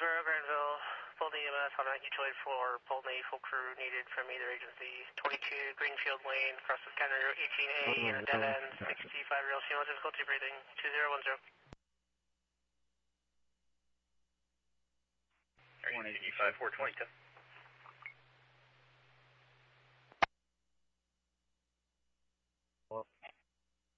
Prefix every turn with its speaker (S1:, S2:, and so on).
S1: Granville, Polden EMS, automatic utility for Polden A, full crew needed from either agency. 22 Greenfield Lane, across the County Road 18A, in a dead end, 65 real, CMO difficulty breathing, 2010.
S2: 185, 422.